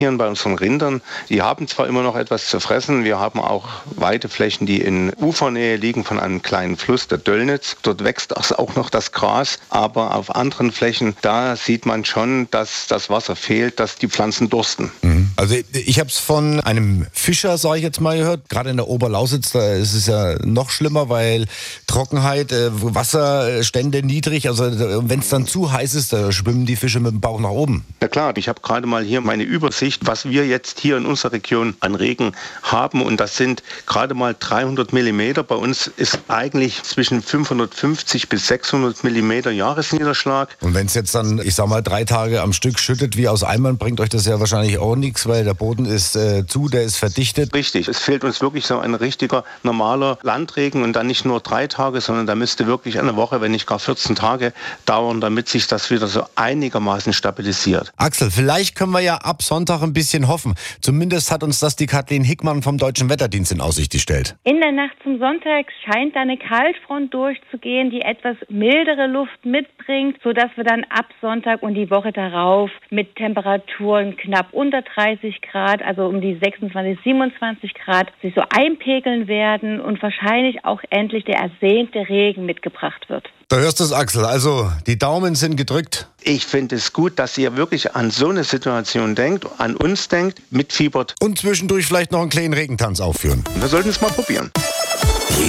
Hier bei unseren Rindern, die haben zwar immer noch etwas zu fressen, wir haben auch Weideflächen, die in Ufernähe liegen von einem kleinen Fluss, der Döllnitz. Dort wächst auch noch das Gras, aber auf anderen Flächen, da sieht man schon, dass das Wasser fehlt, dass die Pflanzen dursten. Also ich habe es von einem Fischer, sage ich jetzt mal, gehört. Gerade in der Oberlausitz, da ist es ja noch schlimmer, weil Trockenheit, Wasserstände niedrig. Also wenn es dann zu heiß ist, da schwimmen die Fische mit dem Bauch nach oben. Ja klar, ich habe gerade mal hier meine Übersicht, was wir jetzt hier in unserer Region an Regen haben. Und das sind gerade mal 300 Millimeter. Bei uns ist eigentlich zwischen 550 bis 600 Millimeter Jahresniederschlag. Und wenn es jetzt dann, ich sag mal, 3 Tage am Stück schüttet wie aus Eimern, bringt euch das ja wahrscheinlich auch nichts, weil der Boden ist der ist verdichtet. Richtig, es fehlt uns wirklich so ein richtiger, normaler Landregen und dann nicht nur 3 Tage, sondern da müsste wirklich eine Woche, wenn nicht gar 14 Tage dauern, damit sich das wieder so einigermaßen stabilisiert. Axel, vielleicht können wir ja ab Sonntag ein bisschen hoffen. Zumindest hat uns das die Kathleen Hickmann vom Deutschen Wetterdienst in Aussicht gestellt. In der Nacht zum Sonntag scheint eine Kaltfront durchzugehen, die etwas mildere Luft mitbringt, sodass wir dann ab Sonntag und die Woche darauf mit Temperaturen knapp unter 30 Grad, also um die 26, 27 Grad, sich so einpegeln werden und wahrscheinlich auch endlich der ersehnte Regen mitgebracht wird. Da hörst du es, Axel. Also, die Daumen sind gedrückt. Ich finde es gut, dass ihr wirklich an so eine Situation denkt, an uns denkt, mitfiebert. Und zwischendurch vielleicht noch einen kleinen Regentanz aufführen. Wir sollten es mal probieren.